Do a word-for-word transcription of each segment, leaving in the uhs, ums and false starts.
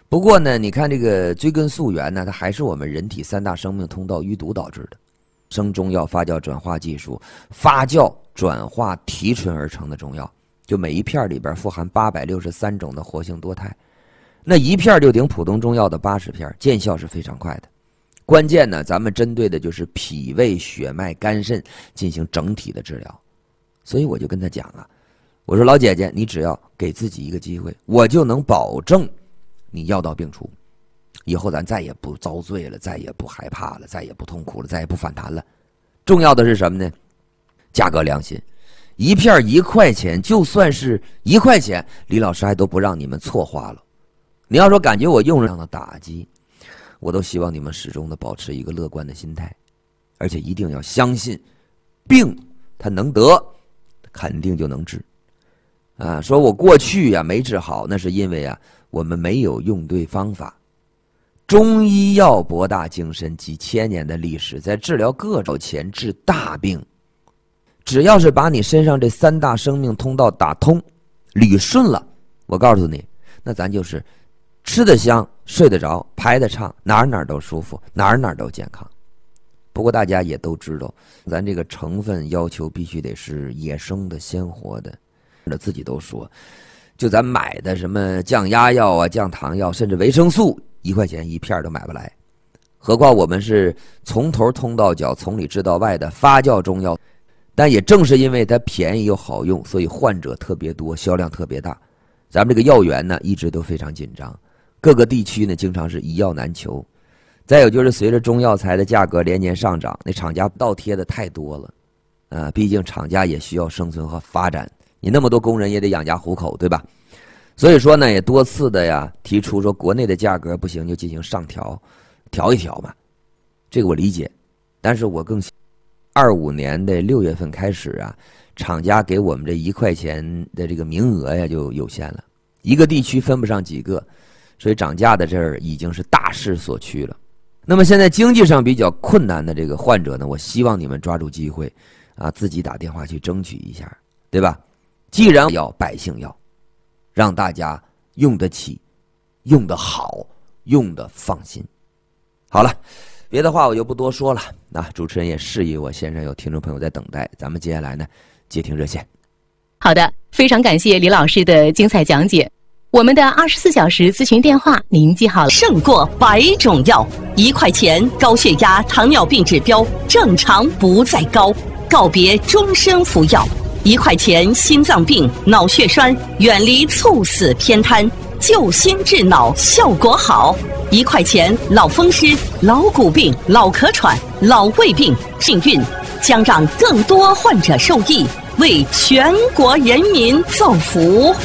不过呢，你看这个追根溯源呢，它还是我们人体三大生命通道淤堵导致的。生中药发酵转化技术，发酵转化提纯而成的中药，就每一片里边富含八百六十三种的活性多肽，那一片就顶普通中药的八十片，见效是非常快的。关键呢，咱们针对的就是脾胃、血脉、肝肾进行整体的治疗。所以我就跟他讲啊，我说老姐姐，你只要给自己一个机会，我就能保证你药到病除。以后咱再也不遭罪了，再也不害怕了，再也不痛苦了，再也不反弹了。重要的是什么呢？价格良心，一片一块钱，就算是一块钱，李老师还都不让你们错花了。你要说感觉我用上了打击，我都希望你们始终的保持一个乐观的心态，而且一定要相信，病它能得，肯定就能治。啊，说我过去呀、啊、没治好，那是因为啊我们没有用对方法。中医药博大精深，几千年的历史，在治疗各种钱治大病，只要是把你身上这三大生命通道打通、捋顺了，我告诉你，那咱就是吃得香、睡得着、排得畅，哪儿哪儿都舒服，哪儿哪儿都健康。不过大家也都知道，咱这个成分要求必须得是野生的、鲜活的。自己都说，就咱买的什么降压药啊、降糖药，甚至维生素，一块钱一片都买不来。何况我们是从头通到脚、从里治到外的发酵中药，但也正是因为它便宜又好用，所以患者特别多，销量特别大。咱们这个药源呢，一直都非常紧张，各个地区呢，经常是一药难求。再有就是随着中药材的价格连年上涨，那厂家倒贴的太多了，啊，毕竟厂家也需要生存和发展。你那么多工人也得养家糊口，对吧？所以说呢，也多次的呀提出说国内的价格不行就进行上调，调一调嘛。这个我理解，但是我更二五年的六月份开始啊，厂家给我们这一块钱的这个名额呀就有限了，一个地区分不上几个，所以涨价的这儿已经是大势所趋了。那么现在经济上比较困难的这个患者呢，我希望你们抓住机会啊，自己打电话去争取一下，对吧？既然要百姓要，让大家用得起、用得好、用得放心。好了，别的话我就不多说了。那主持人也示意我线上有听众朋友在等待，咱们接下来呢接听热线。 好的，非常感谢李老师的精彩讲解。我们的二十四小时咨询电话您记好了， 胜过百种药，一块钱高血压、糖尿病指标正常不再高，告别终身服药。一块钱心脏病、脑血栓，远离猝死偏瘫，救心治脑效果好。一块钱老风湿、老骨病、老咳喘、老胃病幸运，将让更多患者受益，为全国人民造福。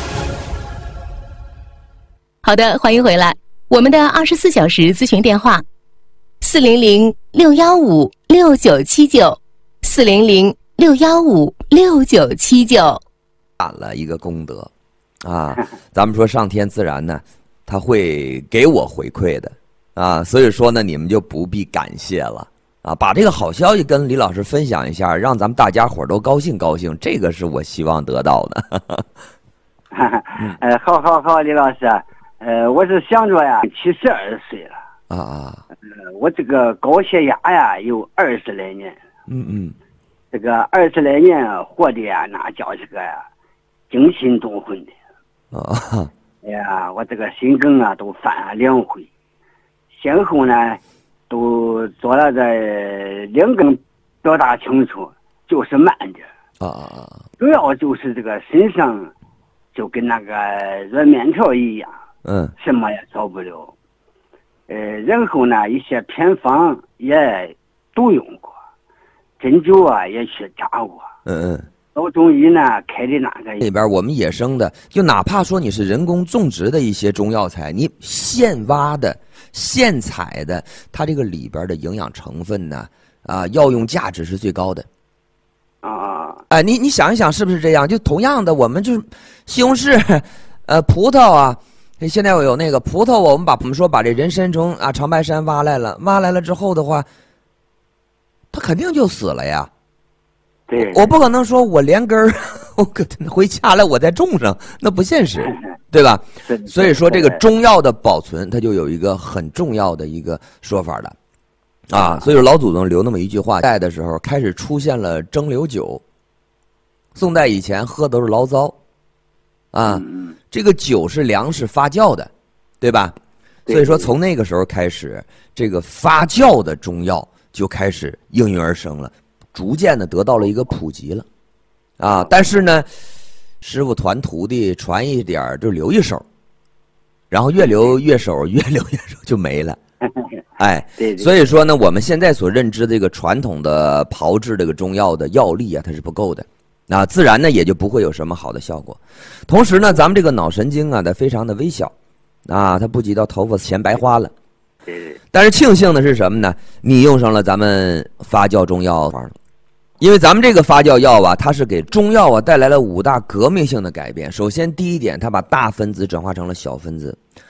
好的，欢迎回来。我们的二十四小时咨询电话：四零零六幺五六九七九，四零零六幺五六九七九。 干了一个功德啊！咱们说上天自然呢，他会给我回馈的啊，所以说呢，你们就不必感谢了啊，把这个好消息跟李老师分享一下，让咱们大家伙都高兴高兴，这个是我希望得到的。 呃，好好好，李老师。呃，我是想着呀，七十二岁了啊啊， 呃，我这个高血压呀有二十来年， 嗯嗯， 这个二十来年活的呀，那叫这个呀惊心动魂的啊， 哎呀，我这个心梗啊都犯了两回，先后呢都做了这两根表达清楚，就是慢点啊啊， 主要就是这个身上就跟那个热面条一样。 嗯， 什么也少不了，呃，然后呢，一些偏方也都用过，针灸啊也去扎过， 嗯嗯， 老中医呢开的那个里边我们野生的，就哪怕说你是人工种植的一些中药材，你现挖的、现采的，它这个里边的营养成分呢，啊，药用价值是最高的。 啊， 哎，你你想一想，是不是这样？就同样的，我们就是西红柿，呃，葡萄啊。现在我有那个葡萄，我们把我们说把这人参从啊长白山挖来了，挖来了之后的话，它肯定就死了呀。 对， 我不可能说我连根儿，我可回家来我再种上，那不现实，对吧？所以说这个中药的保存，它就有一个很重要的一个说法了，啊，所以说老祖宗留那么一句话，代的时候开始出现了蒸馏酒，宋代以前喝都是醪糟，啊，这个酒是粮食发酵的，对吧？所以说从那个时候开始，这个发酵的中药就开始应运而生了。逐渐的得到了一个普及了，啊，但是呢，师傅传徒弟传一点儿就留一手，然后越留越手，越留越手就没了，哎，所以说呢，我们现在所认知这个传统的炮制这个中药的药力啊，它是不够的，啊，自然呢也就不会有什么好的效果。同时呢，咱们这个脑神经啊，它非常的微小，啊，它不及到头发钱白花了。但是庆幸的是什么呢？你用上了咱们发酵中药方，因为咱们这个发酵药啊，它是给中药啊带来了五大革命性的改变。首先，第一点，它把大分子转化成了小分子；